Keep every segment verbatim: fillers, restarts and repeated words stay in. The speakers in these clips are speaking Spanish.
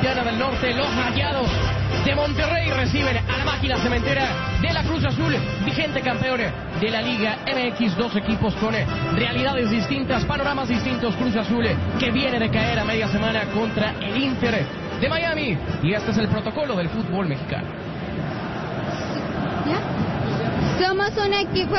Sultana del Norte, los Rayados de Monterrey reciben a la máquina cementera de la Cruz Azul, vigente campeón de la Liga M X. Dos equipos con realidades distintas, panoramas distintos. Cruz Azul que viene de caer a media semana contra el Inter de Miami, y este es el protocolo del fútbol mexicano. ¿Ya? Somos un equipo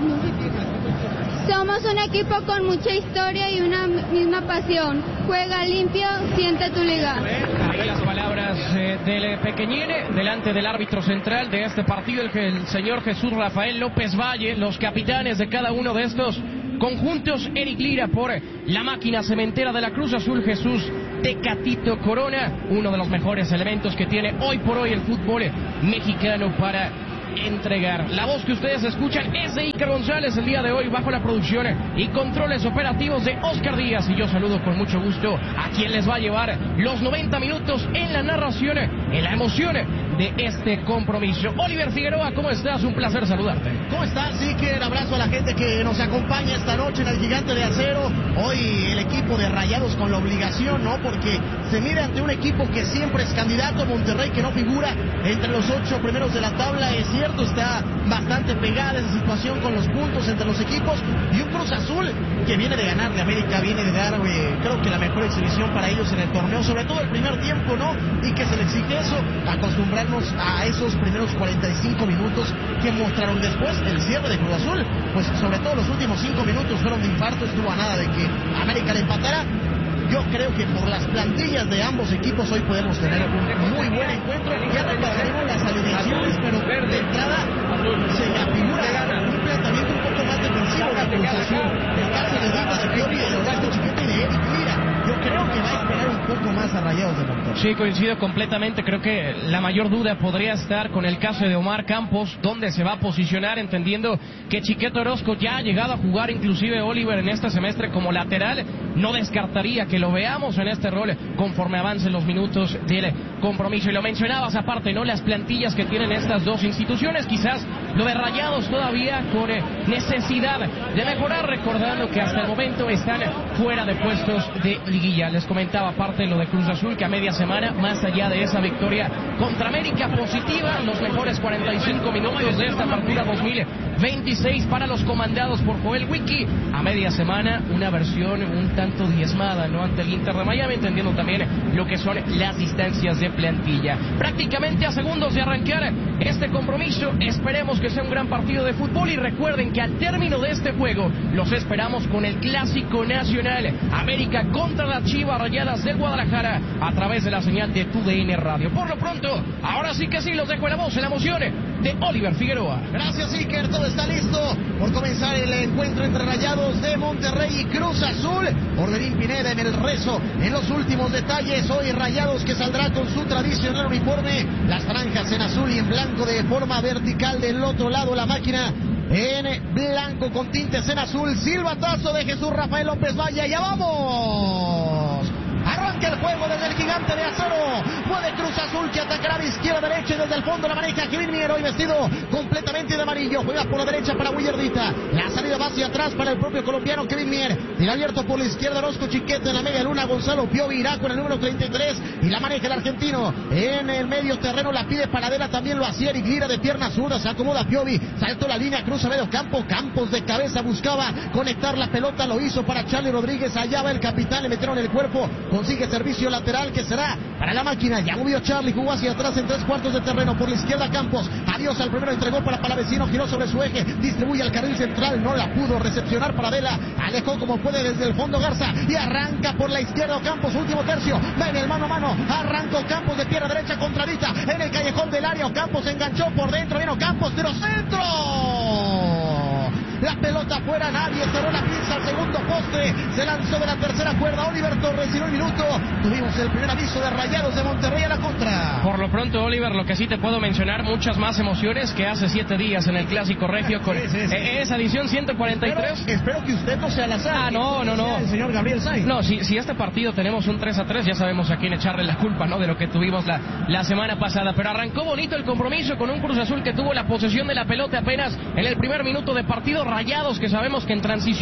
Somos un equipo con mucha historia y una misma pasión. Juega limpio, siente tu liga. Ahí las palabras eh, del pequeñín delante del árbitro central de este partido, el, el señor Jesús Rafael López Valle. Los capitanes de cada uno de estos conjuntos: Eric Lira por la máquina cementera de la Cruz Azul, Jesús Tecatito Corona, uno de los mejores elementos que tiene hoy por hoy el fútbol mexicano para entregar. La voz que ustedes escuchan es de Iker González el día de hoy, bajo la producción y controles operativos de Oscar Díaz, y yo saludo con mucho gusto a quien les va a llevar los noventa minutos en la narración, en la emoción de este compromiso. Oliver Figueroa, ¿cómo estás? Un placer saludarte. ¿Cómo estás, Iker? Abrazo a la gente que nos acompaña esta noche en el Gigante de Acero. Hoy el equipo de Rayados con la obligación, ¿no? Porque se mira ante un equipo que siempre es candidato, Monterrey, que no figura entre los ocho primeros de la tabla. Es cierto, está bastante pegada esa situación con los puntos entre los equipos, y un Cruz Azul que viene de ganar de América, viene de dar, eh, creo que la mejor exhibición para ellos en el torneo, sobre todo el primer tiempo, ¿no? Y que se les exige eso, acostumbrarnos a esos primeros cuarenta y cinco minutos que mostraron después el cierre de Cruz Azul. Pues sobre todo los últimos cinco minutos fueron de infarto, estuvo a nada de que América le empatara. Yo creo que por las plantillas de ambos equipos hoy podemos tener un muy buen encuentro. Ya repasaremos las alineaciones, pero de entrada se me afigura un planteamiento un poco más defensivo de Cruz Azul. El caso de Dimas Piovi, de Horacio Chiquete y de Eric Lira. Yo creo que va a esperar un poco más a Rayados de Monterrey. Sí, coincido completamente. Creo que la mayor duda podría estar con el caso de Omar Campos, dónde se va a posicionar, entendiendo que Chiquete Orozco ya ha llegado a jugar, inclusive Oliver, en este semestre como lateral. No descartaría que lo veamos en este rol conforme avancen los minutos del compromiso. Y lo mencionabas aparte, ¿no? Las plantillas que tienen estas dos instituciones, quizás lo de Rayados todavía con eh, necesidad de mejorar, recordando que hasta el momento están fuera de puestos de liguilla. Les comentaba aparte lo de Cruz Azul, que a media semana, más allá de esa victoria contra América positiva, los mejores cuarenta y cinco minutos de esta partida dos mil veintiséis para los comandados por Joel Wiki. A media semana, una versión un tanto diezmada, ¿no? Ante el Inter de Miami, entendiendo también lo que son las distancias de plantilla. Prácticamente a segundos de arrancar este compromiso, esperemos que sea un gran partido de fútbol, y recuerden que al término de este juego los esperamos con el Clásico Nacional, América contra las Chivas Rayadas de Guadalajara, a través de la señal de T U D N Radio. Por lo pronto, ahora sí que sí, los dejo en la voz, en la emoción de Oliver Figueroa. Gracias, Iker. Todo está listo por comenzar el encuentro entre Rayados de Monterrey y Cruz Azul. Orderín Pineda en el rezo, en los últimos detalles. Hoy Rayados que saldrá con su tradicional uniforme, las franjas en azul y en blanco de forma vertical. Del otro lado la máquina en blanco con tintes en azul. Silbatazo de Jesús Rafael López Valle. ¡Ya vamos! Arranca el juego desde el Gigante de Acero. Puede Cruz Azul, que atacará de izquierda a derecha, y desde el fondo la maneja Kevin Mier, hoy vestido completamente de amarillo. Juega por la derecha para Willardita. La salida va hacia atrás para el propio colombiano Kevin Mier. Tira abierto por la izquierda Orozco Chiquete, en la media luna Gonzalo Piovi irá con el número treinta y tres, y la maneja el argentino. En el medio terreno la pide Paradela, también lo hacía Eric Lira de pierna zurda. Se acomoda Piovi, saltó la línea, cruza medio campo. Campos de cabeza buscaba conectar la pelota, lo hizo para Charlie Rodríguez. Allá va el capitán, le metieron el cuerpo. Consigue servicio lateral que será para la máquina. Ya movió Charlie, jugó hacia atrás en tres cuartos de terreno. Por la izquierda Campos. Adiós al primero, entregó para Palavecino, giró sobre su eje, distribuye al carril central. No la pudo recepcionar Paradela. Alejó como puede desde el fondo Garza y arranca por la izquierda Campos. Último tercio. Va en el mano a mano. Arrancó Campos de pierna derecha contradita en el callejón del área. Campos enganchó por dentro. Vino Campos, pero centro. La pelota fuera, nadie cerró la pinza al segundo poste. Se lanzó de la tercera cuerda Oliver Torres y un minuto. Tuvimos el primer aviso de Rayados de Monterrey a la contra. Por lo pronto, Oliver, lo que sí te puedo mencionar, muchas más emociones que hace siete días en el Clásico Regio con sí, sí, sí. Eh, esa edición ciento cuarenta y tres. Espero, espero que usted no sea la sala. Ah, no, no, no. El señor Gabriel Sainz. No, si, si este partido tenemos un tres a tres, ya sabemos a quién echarle la culpa, ¿no? De lo que tuvimos la, la semana pasada. Pero arrancó bonito el compromiso con un Cruz Azul que tuvo la posesión de la pelota apenas en el primer minuto de partido. Rayados, que sabemos que en transición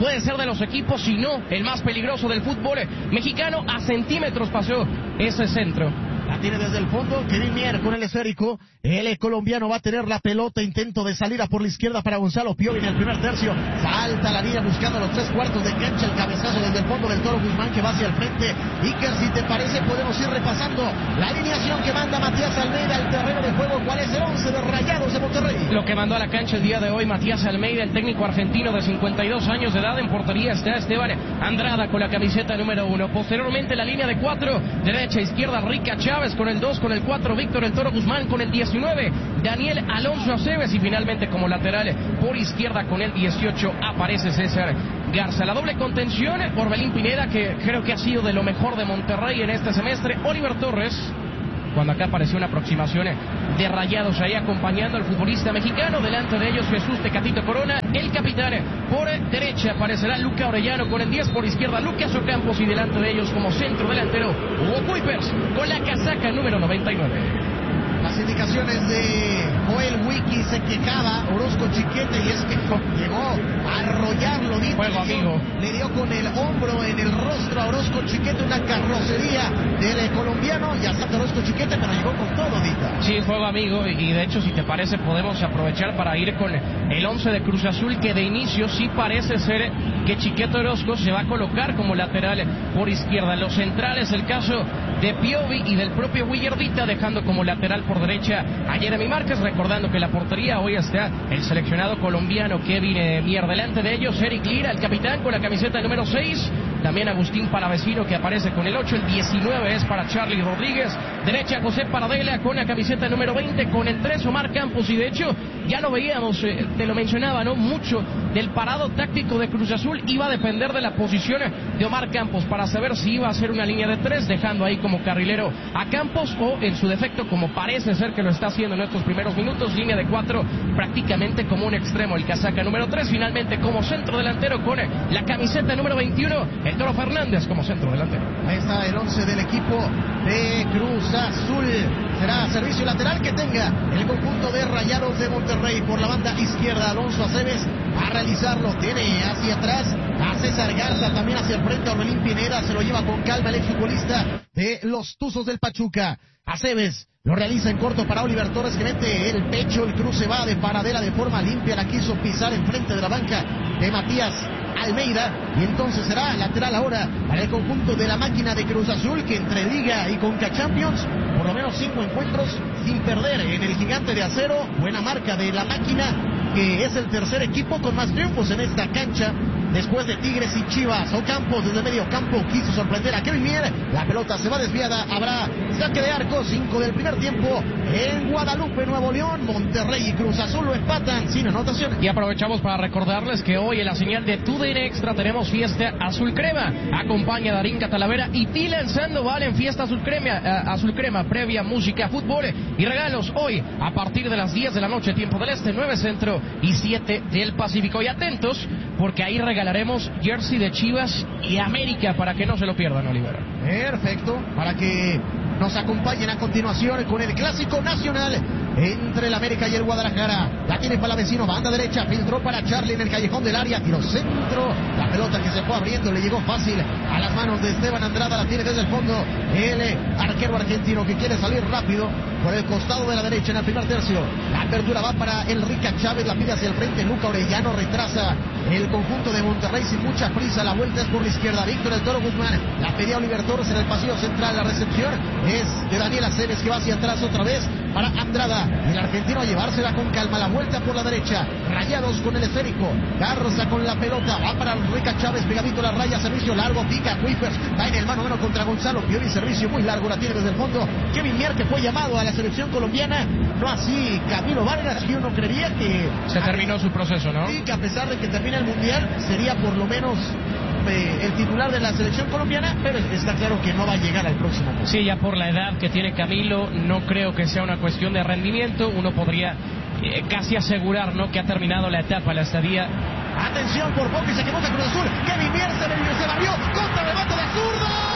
puede ser de los equipos, si no el más peligroso del fútbol mexicano. A centímetros pasó ese centro. La tiene desde el fondo Kevin Mier con el esférico. El colombiano va a tener la pelota. Intento de salida por la izquierda para Gonzalo Piovi en el primer tercio. Salta la línea buscando los tres cuartos de cancha. El cabezazo desde el fondo del Toro Guzmán que va hacia el frente. Iker, si te parece, podemos ir repasando la alineación que manda Matías Almeida al terreno de juego. ¿Cuál es el once de Rayados de Monterrey? Lo que mandó a la cancha el día de hoy Matías Almeida, el técnico argentino de cincuenta y dos años de edad. En portería está Esteban Andrada con la camiseta número uno. Posteriormente la línea de cuatro, derecha, izquierda, Rica Chávez con el dos, con el cuatro, Víctor el Toro Guzmán con el diecinueve, Daniel Alonso Aceves, y finalmente como lateral por izquierda con el dieciocho aparece César Garza. La doble contención, Orbelín Pineda, que creo que ha sido de lo mejor de Monterrey en este semestre. Oliver Torres, cuando acá apareció una aproximación de Rayados ahí acompañando al futbolista mexicano. Delante de ellos Jesús Tecatito Corona, el capitán. Por derecha aparecerá Luca Orellano con el diez, por izquierda Lucas Ocampos, y delante de ellos como centro delantero Hugo Kuipers con la casaca número noventa y nueve. Las indicaciones de Joel Wiki, se quejaba Orozco Chiquete, y es que llegó a arrollarlo. Juego amigo. Le dio con el hombro en el rostro a Orozco Chiquete, una carrocería del colombiano. Ya está Orozco Chiquete, pero llegó con todo, Dita. Sí, juego amigo, y de hecho, si te parece, podemos aprovechar para ir con el once de Cruz Azul, que de inicio sí parece ser que Chiquete Orozco se va a colocar como lateral por izquierda. Los centrales, el caso de Piovi y del propio Willardita, dejando como lateral por derecha a Jeremy Márquez, recordando que la portería hoy está el seleccionado colombiano Kevin Mier. Delante de ellos Eric Lira, el capitán, con la camiseta número seis, también Agustín Palavecino, que aparece con el ocho, el diecinueve es para Charlie Rodríguez, derecha José Paradela con la camiseta número veinte, con el tres Omar Campos, y de hecho ya lo veíamos, eh, te lo mencionaba, ¿no? Mucho del parado táctico de Cruz Azul iba a depender de la posición de Omar Campos para saber si iba a hacer una línea de tres, dejando ahí como carrilero a Campos, o en su defecto, como parece ser que lo está haciendo en estos primeros minutos, línea de cuatro prácticamente como un extremo, el casaca número tres, finalmente como centro delantero con la camiseta número veintiuno, el Toro Fernández como centro delantero. Ahí está el once del equipo de Cruz Azul. Será servicio lateral que tenga el conjunto de Rayados de Monterrey. Por la banda izquierda, Alonso Aceves a realizarlo. Tiene hacia atrás a César Garza, también hacia el frente a Orbelín Pineda. Se lo lleva con calma el exfutbolista de los Tuzos del Pachuca. Aceves lo realiza en corto para Oliver Torres, que mete el pecho. El cruce va de paradera de forma limpia. La quiso pisar enfrente de la banca de Matías Almeida, y entonces será lateral ahora para el conjunto de la máquina de Cruz Azul, que entre Liga y Conca Champions, por lo menos cinco encuentros sin perder en el Gigante de Acero. Buena marca de la máquina, que es el tercer equipo con más triunfos en esta cancha, después de Tigres y Chivas. Ocampos desde medio campo quiso sorprender a Kevin Mier. La pelota se va desviada. Habrá saque de arco, cinco del primer tiempo en Guadalupe, Nuevo León. Monterrey y Cruz Azul lo empatan sin anotación. Y aprovechamos para recordarles que hoy en la señal de TUDN Extra tenemos fiesta azul crema. Acompaña a Darín Catalavera y Dylan Sandoval en fiesta azul crema, uh, azul crema, previa música, fútbol y regalos hoy a partir de las diez de la noche, tiempo del este, nueve centro y siete del Pacífico. Y atentos, porque ahí regalaremos jersey de Chivas y América para que no se lo pierdan, Oliver. Perfecto, para que nos acompañen a continuación con el Clásico Nacional entre el América y el Guadalajara. La tiene Palavecino, banda derecha, filtró para Charlie en el callejón del área, tiro centro, la pelota que se fue abriendo le llegó fácil a las manos de Esteban Andrada. La tiene desde el fondo el arquero argentino, que quiere salir rápido por el costado de la derecha en el primer tercio. La apertura va para Enrique Chávez, la pide hacia el frente Luca Orellano, retrasa el conjunto de Monterrey sin mucha prisa. La vuelta es por la izquierda, Víctor el Toro Guzmán, la pedía Oliver Torres en el pasillo central. La recepción es de Daniel Aceves, que va hacia atrás otra vez para Andrada, el argentino a llevársela con calma. La vuelta por la derecha, Rayados con el esférico, Garza con la pelota, va para Enrique Chávez, pegadito a la raya, servicio largo, pica Kuipers, va en el mano a mano contra Gonzalo Piovi, servicio muy largo, la tiene desde el fondo Kevin Mier, que fue llamado a la selección colombiana, no así Camilo Vargas, que uno creería que se terminó su proceso, ¿no? Sí, que a pesar de que termina el Mundial, sería por lo menos eh, el titular de la selección colombiana, pero está claro que no va a llegar al próximo mundial. Sí, ya por la edad que tiene Camilo, no creo que sea una cuestión de rendimiento. Uno podría eh, casi asegurar, ¿no?, que ha terminado la etapa, la estadía. Atención por poco y se equivoca Cruz Azul. Kevin Mier se le se la vio contra el remate de zurda.